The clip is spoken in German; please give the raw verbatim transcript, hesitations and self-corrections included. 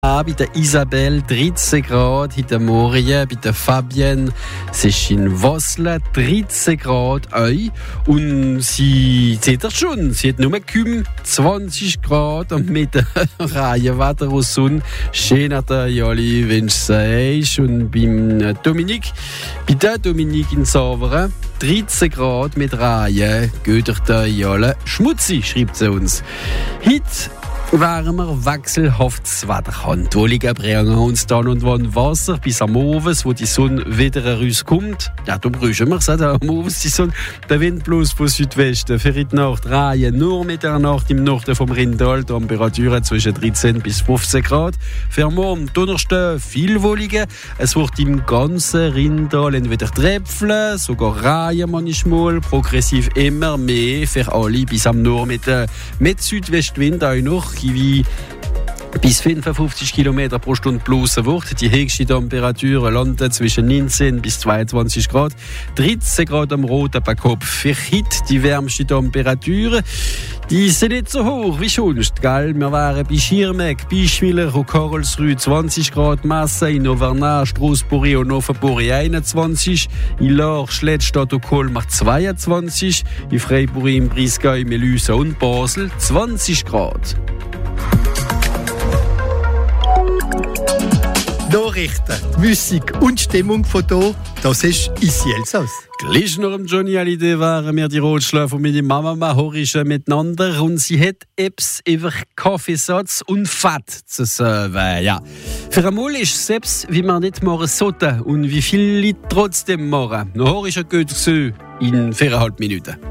bei der Isabelle dreizehn Grad, heute Morgen bei der Fabienne, es ist in Wasle dreizehn Grad auch. Und sie sieht das schon, sie hat nur gekümmert zwanzig Grad und mit der Reihe Wetter aus Sonne. Schön hat der Jolli, wenn du sagst. Und beim Dominik, bei der Dominik in Saveren, dreizehn Grad mit Reihe, geht durch der Jolle schmutzig, schreibt sie uns. Heute wären wir wechselhaftes Wetter haben. Die Wolken bringen uns dann und wann Wasser bis am Abend, wo die Sonne wieder rauskommt. Ja, da brüchen wir es auch, am Abend die Sonne. Der Wind bloß von Südwesten. Für die Nacht Reihe nur mit der Nacht im Norden vom Rindal. Temperaturen zwischen dreizehn bis fünfzehn Grad. Für morgen Donnerstag viel Wolken. Es wird im ganzen Rindal entweder Tröpfeln, sogar Reihe manchmal, progressiv immer mehr für alle bis am Nachmittag. Mit Südwestwind auch noch wie bis fünfundfünfzig Kilometer pro Stunde bloße wird. Die höchste Temperatur landet zwischen neunzehn bis zweiundzwanzig Grad. dreizehn Grad am Roten bei Kopf. Für heute die wärmste Temperatur. Die sind nicht so hoch wie sonst, gell? Wir waren bei Schirmeck, Bischwiller und Karlsruhe zwanzig Grad Masse, in Auvergne, Strasbourg und Offenburg einundzwanzig, in Lorch, Schlettstadt und Colmar zweiundzwanzig, in Freiburg, in Breisgau, Melüse und Basel zwanzig Grad. Nachrichten, Musik und Stimmung von hier, das ist «Ici Elsass». Gleich noch am Johnny Hallyday waren wir die Rotschläfe und meine Mama Mahorischen miteinander und sie hat etwas über Kaffeesatz und Fett zu sagen. Ja. Für einmal ist es selbst, wie man nicht machen sollte und wie viel Leute trotzdem machen. Mahorischen geht es so in viereinhalb Minuten.